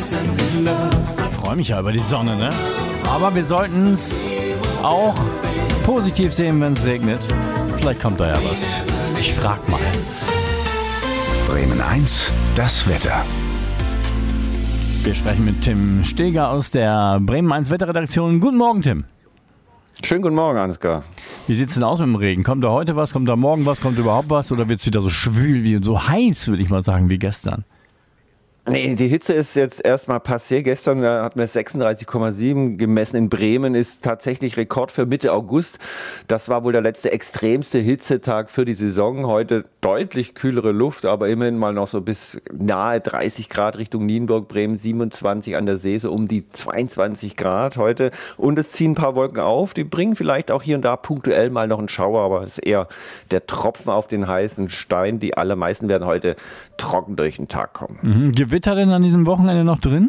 Ich freue mich ja über die Sonne, ne? Aber wir sollten es auch positiv sehen, wenn es regnet. Vielleicht kommt da ja was. Ich frag mal. Bremen 1, das Wetter. Wir sprechen mit Tim Steger aus der Bremen 1 Wetterredaktion. Guten Morgen, Tim. Schönen guten Morgen, Ansgar. Wie sieht es denn aus mit dem Regen? Kommt da heute was? Kommt da morgen was? Kommt überhaupt was? Oder wird es wieder so schwül wie so heiß, würde ich mal sagen, wie gestern? Nee, die Hitze ist jetzt erstmal passé. Gestern hatten wir 36,7 gemessen in Bremen, ist tatsächlich Rekord für Mitte August. Das war wohl der letzte extremste Hitzetag für die Saison. Heute deutlich kühlere Luft, aber immerhin mal noch so bis nahe 30 Grad Richtung Nienburg, Bremen 27 an der See, so um die 22 Grad heute. Und es ziehen ein paar Wolken auf, die bringen vielleicht auch hier und da punktuell mal noch einen Schauer, aber es ist eher der Tropfen auf den heißen Stein. Die allermeisten werden heute trocken durch den Tag kommen. Gewitter denn an diesem Wochenende noch drin?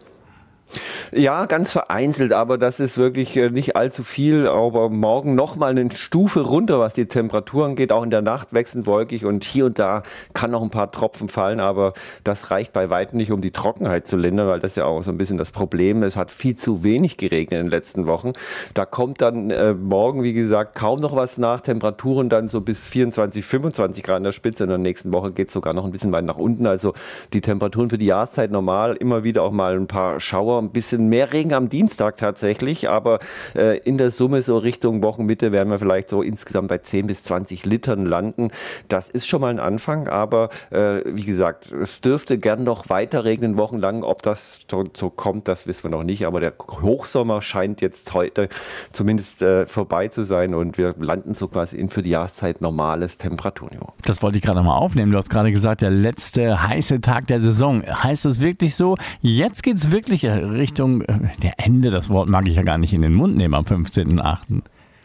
Ja, ganz vereinzelt, aber das ist wirklich nicht allzu viel. Aber morgen nochmal eine Stufe runter, was die Temperaturen geht. Auch in der Nacht wechselnd wolkig und hier und da kann noch ein paar Tropfen fallen. Aber das reicht bei weitem nicht, um die Trockenheit zu lindern, weil das ist ja auch so ein bisschen das Problem. Es hat viel zu wenig geregnet in den letzten Wochen. Da kommt dann morgen, wie gesagt, kaum noch was nach. Temperaturen dann so bis 24, 25 Grad in der Spitze. In der nächsten Woche geht es sogar noch ein bisschen weit nach unten. Also die Temperaturen für die Jahreszeit normal. Immer wieder auch mal ein paar Schauer, ein bisschen mehr Regen am Dienstag tatsächlich, aber in der Summe so Richtung Wochenmitte werden wir vielleicht so insgesamt bei 10 bis 20 Litern landen. Das ist schon mal ein Anfang, aber wie gesagt, es dürfte gern noch weiter regnen wochenlang. Ob das so kommt, das wissen wir noch nicht, aber der Hochsommer scheint jetzt heute zumindest vorbei zu sein und wir landen so quasi in für die Jahreszeit normales Temperaturniveau. Das wollte ich gerade mal aufnehmen. Du hast gerade gesagt, der letzte heiße Tag der Saison. Heißt das wirklich so? Jetzt geht es wirklich Richtung der Ende, das Wort mag ich ja gar nicht in den Mund nehmen am 15.8.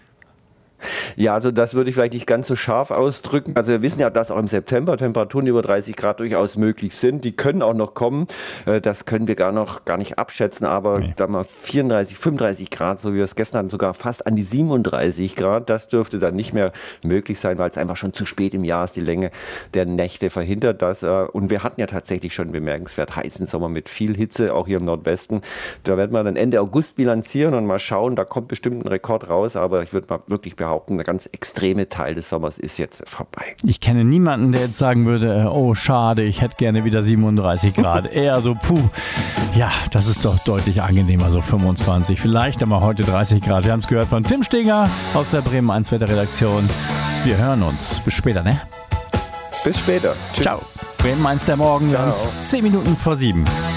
Ja, also das würde ich vielleicht nicht ganz so scharf ausdrücken. Also wir wissen ja, dass auch im September Temperaturen über 30 Grad durchaus möglich sind. Die können auch noch kommen. Das können wir gar nicht abschätzen. Aber sagen wir 34, 35 Grad, so wie wir es gestern hatten, sogar fast an die 37 Grad. Das dürfte dann nicht mehr möglich sein, weil es einfach schon zu spät im Jahr ist. Die Länge der Nächte verhindert das. Und wir hatten ja tatsächlich schon bemerkenswert heißen Sommer mit viel Hitze, auch hier im Nordwesten. Da werden wir dann Ende August bilanzieren und mal schauen. Da kommt bestimmt ein Rekord raus. Aber ich würde mal wirklich behaupten, der ganz extreme Teil des Sommers ist jetzt vorbei. Ich kenne niemanden, der jetzt sagen würde, oh schade, ich hätte gerne wieder 37 Grad. Eher so, ja, das ist doch deutlich angenehmer, so 25. Vielleicht aber heute 30 Grad. Wir haben es gehört von Tim Steger aus der Bremen 1 Wetterredaktion. Wir hören uns. Bis später, ne? Bis später. Tschüss. Ciao. Bremen 1 der Morgen, 10 Minuten vor 7.